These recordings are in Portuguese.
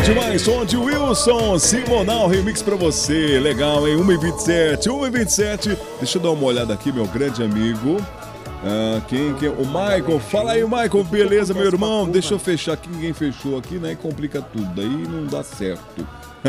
demais, som de Wilson Simonal, remix pra você. Legal, hein? 1h27, 1h27. Deixa eu dar uma olhada aqui, meu grande amigo. Quem? O Michael. Fala aí, Michael. Beleza, meu irmão? Deixa eu fechar aqui. Ninguém fechou aqui, né? Complica tudo. Aí não dá certo.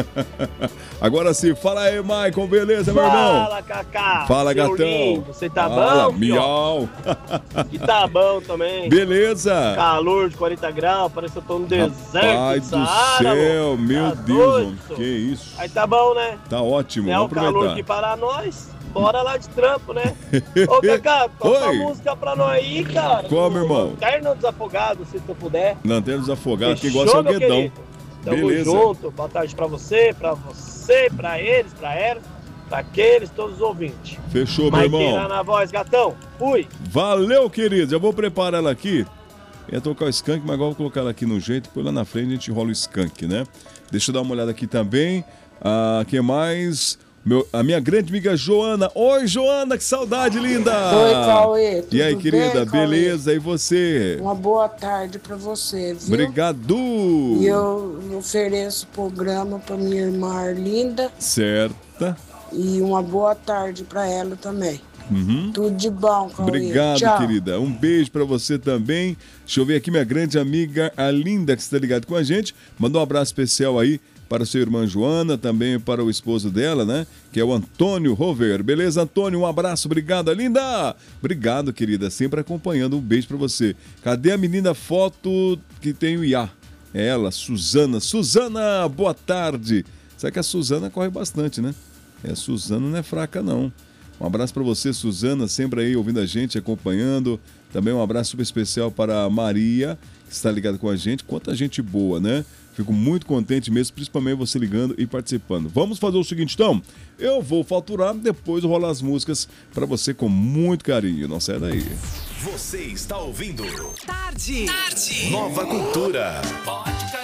Agora sim, fala aí, Michael. Beleza, meu irmão? Fala, Cacá. Fala, Seu gatão. lindo. Você tá Fala, bom? miau. E tá bom também. Beleza. Calor de 40 graus, parece que eu tô no deserto. Pai do do Saara, céu, mano. meu Tá Deus, doido, mano. só. Que isso? Aí tá bom, né? Tá ótimo, É o vamos calor aproveitar. aqui para nós. Bora lá de trampo, né? Ô, Cacá, toca Oi. uma música pra nós aí, cara. Qual, meu irmão? Lanterna dos Afogados, se tu puder. Lanterna dos Afogados, quem Fechou, gosta é o meu Guedão. querido? Tamo Beleza. junto. Boa tarde pra você, pra eles, pra elas, pra aqueles, todos os ouvintes. Fechou, meu Maiqueira irmão. na voz, gatão. Fui. Valeu, querido. Eu vou preparar ela aqui. Ia tocar o skunk, mas agora eu vou colocar ela aqui no jeito. Depois lá na frente a gente rola o skunk, né? Deixa eu dar uma olhada aqui também. Quem mais? A minha grande amiga Joana. Oi, Joana, que saudade, linda! Oi, Cauê. E aí, tudo querida, bem, Cauê? beleza? E você? Uma boa tarde pra você, viu? Obrigado! E eu ofereço o programa pra minha irmã Arlinda Certa. e uma boa tarde pra ela também. Uhum. Tudo de bom, Cauê. Obrigado, Tchau. querida. Um beijo pra você também. Deixa eu ver aqui minha grande amiga Arlinda, que está ligado com a gente. Mandou um abraço especial aí para sua irmã Joana, também para o esposo dela, né? Que é o Antônio Rover. Beleza, Antônio? Um abraço. Obrigado, Linda. Obrigado, querida. Sempre acompanhando. Um beijo pra você. Cadê a menina foto que tem o Iá? É ela, Suzana. Suzana, boa tarde. Sabe que a Suzana corre bastante, né? A Suzana não é fraca, não. Um abraço para você, Suzana, sempre aí ouvindo a gente, acompanhando. Também um abraço super especial para a Maria, que está ligada com a gente. Quanta gente boa, né? Fico muito contente mesmo, principalmente você ligando e participando. Vamos fazer o seguinte, então? Eu vou faturar, depois rolar as músicas para você com muito carinho. Não sai daí. Você está ouvindo Tarde. Nova Cultura.